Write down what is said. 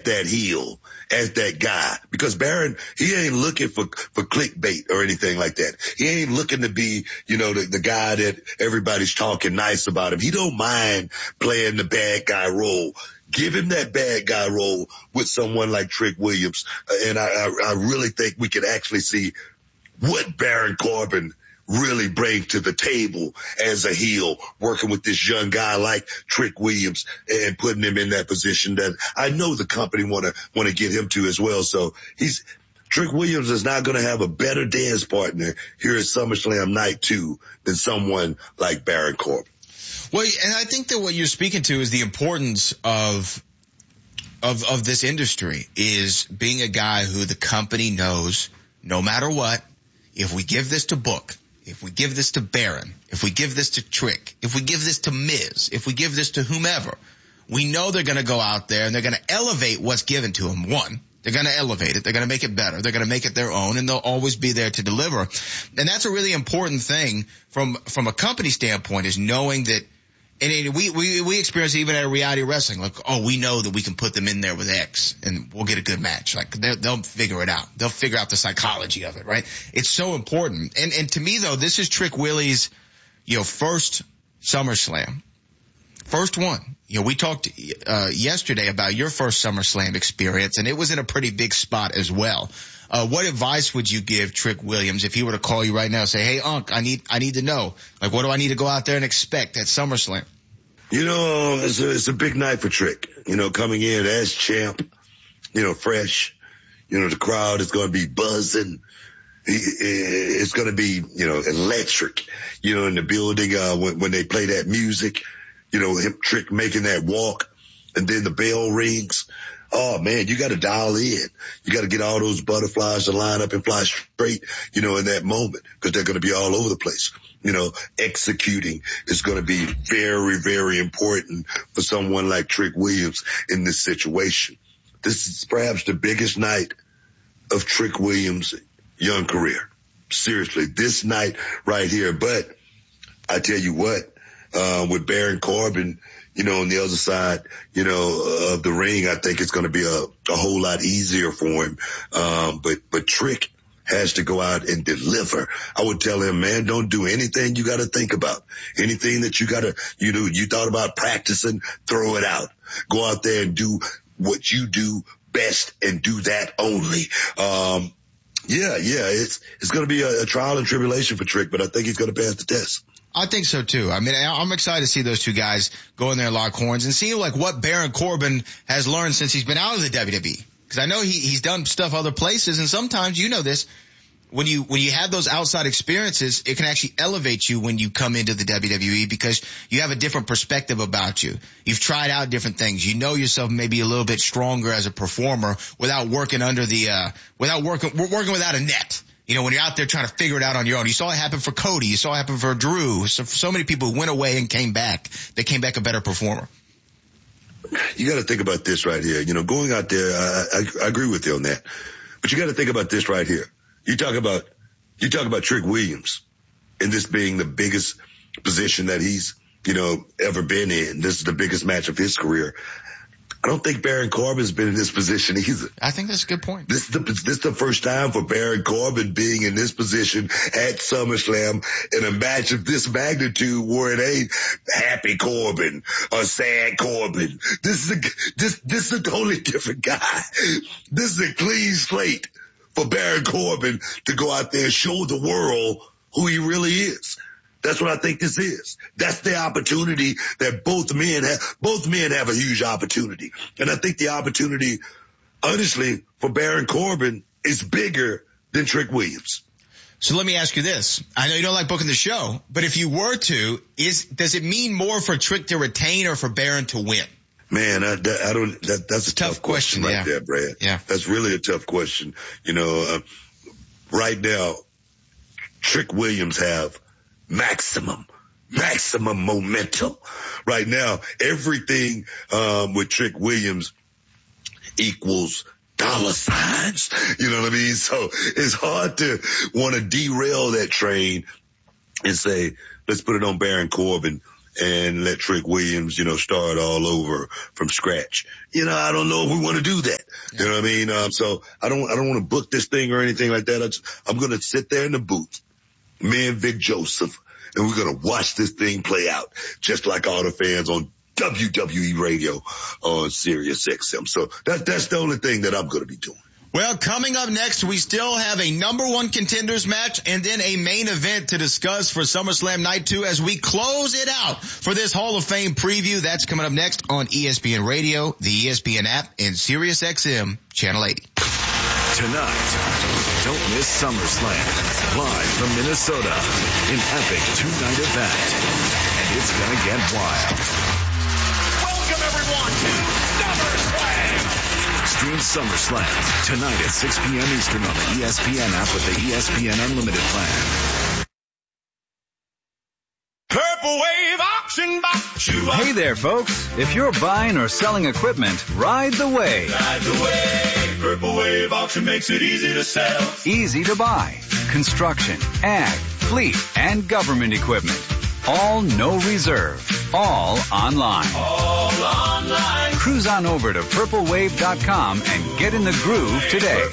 that heel, as that guy. Because Baron, he ain't looking for clickbait or anything like that. He ain't looking to be, the guy that everybody's talking nice about him. He don't mind playing the bad guy role. Give him that bad guy role with someone like Trick Williams. And I really think we can actually see what Baron Corbin really bring to the table as a heel, working with this young guy like Trick Williams and putting him in that position that I know the company want to get him to as well. So Trick Williams is not going to have a better dance partner here at SummerSlam Night 2 than someone like Baron Corbin. Well, and I think that what you're speaking to is the importance of this industry, is being a guy who the company knows no matter what, if we give this to Book, if we give this to Baron, if we give this to Trick, if we give this to Miz, if we give this to whomever, we know they're going to go out there and they're going to elevate what's given to them. One, they're going to elevate it. They're going to make it better. They're going to make it their own, and they'll always be there to deliver. And that's a really important thing from a company standpoint, is knowing that. And we experience it even at reality wrestling. Like, we know that we can put them in there with X and we'll get a good match. Like, they'll figure it out. They'll figure out the psychology of it, right? It's so important. And to me, though, this is Trick Willie's, first SummerSlam. First one. We talked, yesterday about your first SummerSlam experience, and it was in a pretty big spot as well. What advice would you give Trick Williams if he were to call you right now and say, hey, Unc, I need to know, like, what do I need to go out there and expect at SummerSlam? It's a big night for Trick, coming in as champ, fresh, the crowd is going to be buzzing. It's going to be, electric, in the building, when they play that music, him Trick making that walk, and then the bell rings. Oh man, you got to dial in. You got to get all those butterflies to line up and fly straight, in that moment, because they're going to be all over the place. Executing is going to be very, very important for someone like Trick Williams in this situation. This is perhaps the biggest night of Trick Williams' young career. Seriously, this night right here. But I tell you what, with Baron Corbin, on the other side, of the ring, I think it's going to be a whole lot easier for him. But Trick has to go out and deliver. I would tell him, man, don't do anything you got to think about. Anything that you thought about practicing, throw it out. Go out there and do what you do best and do that only. It's going to be a trial and tribulation for Trick, but I think he's going to pass the test. I think so too. I mean, I'm excited to see those two guys go in there and lock horns and see like what Baron Corbin has learned since he's been out of the WWE. Because I know he's done stuff other places, and sometimes this, when you have those outside experiences, it can actually elevate you when you come into the WWE, because you have a different perspective about you. You've tried out different things. You know yourself maybe a little bit stronger as a performer without working working without a net. When you're out there trying to figure it out on your own. You saw it happen for Cody. You saw it happen for Drew. So many people who went away and came back. They came back a better performer. You got to think about this right here. Going out there, I agree with you on that. But you got to think about this right here. You talk about Trick Williams and this being the biggest position that he's, ever been in. This is the biggest match of his career. I don't think Baron Corbin's been in this position either. I think that's a good point. This is the first time for Baron Corbin being in this position at SummerSlam in a match of this magnitude, where it ain't happy Corbin or sad Corbin. This is a totally different guy. This is a clean slate for Baron Corbin to go out there and show the world who he really is. That's what I think this is. That's the opportunity that both men have. Both men have a huge opportunity. And I think the opportunity, honestly, for Baron Corbin is bigger than Trick Williams. So let me ask you this. I know you don't like booking the show, but if you were to, does it mean more for Trick to retain or for Baron to win? Man, that's a tough question right there, Brad. Yeah. That's really a tough question. Right now, Trick Williams have maximum momentum. Right now, everything with Trick Williams equals dollar signs. You know what I mean? So it's hard to want to derail that train and say, let's put it on Baron Corbin and let Trick Williams, start all over from scratch. I don't know if we want to do that. You know what I mean? So I don't want to book this thing or anything like that. I'm going to sit there in the booth, me and Vic Joseph, and we're going to watch this thing play out just like all the fans on WWE radio on Sirius XM. So that's the only thing that I'm going to be doing. Well, coming up next, we still have a number one contenders match and then a main event to discuss for SummerSlam Night 2 as we close it out for this Hall of Fame preview. That's coming up next on ESPN Radio, the ESPN app, and Sirius XM Channel 80. Tonight, don't miss SummerSlam, live from Minnesota, an epic two-night event, and it's gonna get wild. Welcome everyone to SummerSlam! Stream SummerSlam tonight at 6 p.m. Eastern on the ESPN app with the ESPN Unlimited plan. Purple Wave Auction Box. Hey there, folks. If you're buying or selling equipment, ride the wave. Ride the wave. Purple Wave Auction makes it easy to sell. Easy to buy. Construction, ag, fleet, and government equipment. All no reserve. All online. All online. Cruise on over to purplewave.com and get in the groove today.